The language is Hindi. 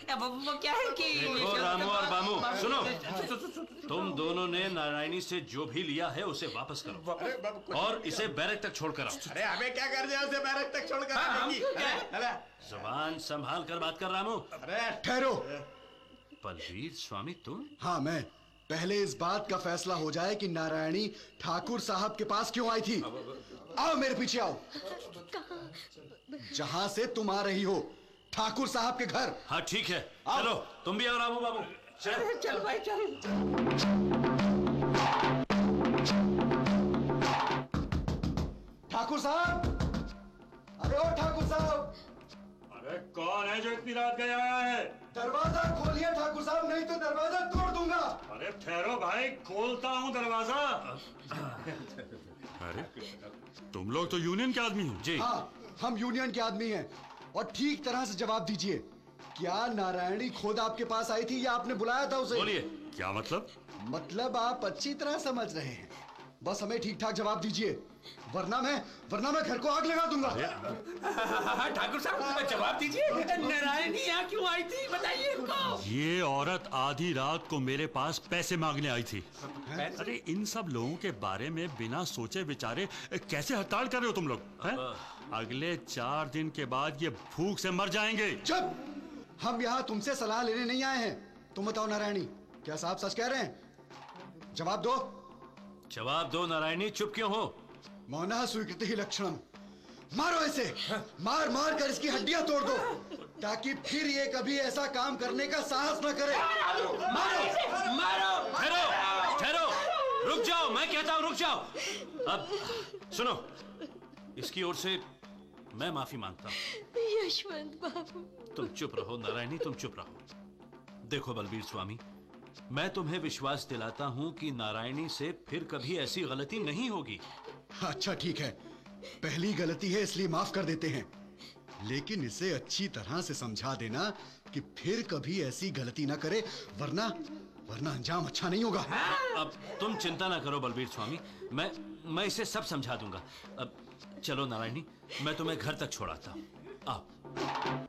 वो क्या है कि देखो रामू और बामू, सुनो, तुम दोनों ने नारायणी से जो भी लिया है उसे वापस करो और इसे बैरक तक छोड़कर आओ। अरे हमें क्या कर दिया उसे बैरक तक छोड़कर आने की? जुबान संभाल कर बात कर रामू। अरे ठहरो। बलवीर स्वामी तुम? हाँ मैं। पहले इस बात का फैसला हो जाए कि नारायणी ठाकुर साहब के पास क्यों आई थी। आओ मेरे पीछे आओ। जहां से तुम आ रही हो, ठाकुर साहब के घर। हाँ ठीक है, चलो तुम भी आओ रामू बाबू। चल भाई चल। ठाकुर साहब, अरे ओ ठाकुर साहब। अरे कौन है जो इतनी रात गया है? दरवाजा खोलिए ठाकुर साहब, नहीं तो दरवाजा तोड़ दूंगा। अरे ठहरो भाई, खोलता हूँ दरवाजा। अरे तुम लोग तो यूनियन के आदमी हो? जी हाँ, हम यूनियन के आदमी हैं। और ठीक तरह से जवाब दीजिए, क्या नारायणी खुद आपके पास आई थी या आपने बुलाया था उसे? बोलिए। क्या मतलब? मतलब आप अच्छी तरह समझ रहे हैं, बस हमें ठीक ठाक जवाब दीजिए, वरना मैं घर को आग लगा दूंगा। ठाकुर साहब जवाब दीजिए, नारायणी यहाँ क्यों आई थी बताइए इनको। ये औरत आधी रात को मेरे पास पैसे मांगने आई थी। अरे इन सब लोगों के बारे में बिना सोचे विचारे कैसे हड़ताल कर रहे हो तुम लोग? अगले 4 दिन के बाद ये भूख से मर जाएंगे। चुप, हम यहाँ तुमसे सलाह लेने नहीं आए हैं। तुम बताओ नारायणी, क्या साहब सच कह रहे हैं? जवाब दो। जवाब दो नारायणी, चुप क्यों हो? मौनः स्वीकृति ही लक्षणम। मारो इसे, मार मार कर इसकी हड्डियां तोड़ दो, ताकि फिर ये कभी ऐसा काम करने का साहस न करे। मारो मारो। ठहरो ठहरो, रुक जाओ, मैं कहता हूं रुक जाओ। अब सुनो, इसकी ओर से मैं माफी मांगता हूं। यशवंत बाबू। तुम चुप रहो नारायणी, तुम चुप रहो। देखो बलबीर स्वामी, मैं तुम्हें विश्वास दिलाता हूं कि नारायणी से फिर कभी ऐसी गलती नहीं होगी। अच्छा ठीक है, पहली गलती है इसलिए माफ कर देते हैं, लेकिन इसे अच्छी तरह से समझा देना कि फिर कभी ऐसी गलती ना करे, वरना अंजाम अच्छा नहीं होगा। अब तुम चिंता ना करो बलबीर स्वामी, मैं इसे सब समझा दूंगा। अब चलो नारायणी, मैं तुम्हें घर तक छोड़ाता हूं। आओ।